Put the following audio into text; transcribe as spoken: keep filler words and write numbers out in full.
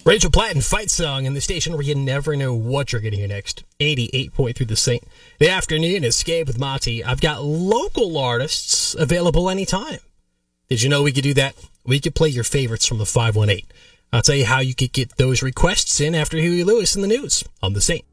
Rachel Platten, Fight Song, in the station where you never know what you're going to hear next. eighty-eight point three The Saint. The afternoon, Escape with Monty. I've got local artists available anytime. Did you know we could do that? We could play your favorites from the five one eight. I'll tell you how you could get those requests in after Huey Lewis in the news on The Saint.